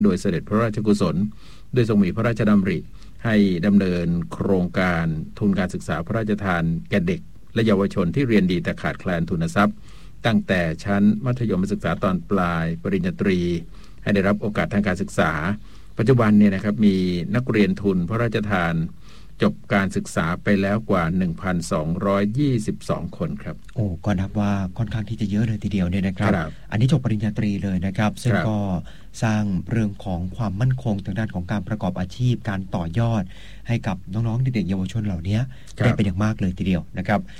โดยเสด็จพระราชกุศลโดยทรงมีพระราชดำริให้ดำเนินโครงการทุนการศึกษาพระราชทานแก่เด็กและเยาวชนที่เรียนดีแต่ขาดแคลนทุนทรัพย์ตั้งแต่ชั้นมัธยมศึกษาตอนปลายปริญญาตรีให้ได้รับโอกาสทางการศึกษาปัจจุบันเนี่ยนะครับมีนักเรียนทุนพระราชทานจบการศึกษาไปแล้วกว่า 1,222 คนครับโอ้ก็นับว่าค่อนข้างที่จะเยอะเลยทีเดียวเนี่ยนะครับอันนี้จบปริญญาตรีเลยนะครับซึ่งก็สร้างเรื่องของความมั่นคงทางด้านของการประกอบอาชีพการต่อยอดให้กับน้องๆเด็กๆเยาวชนเหล่านี้ได้เป็นอย่างมากเลยทีเดียวนะครับ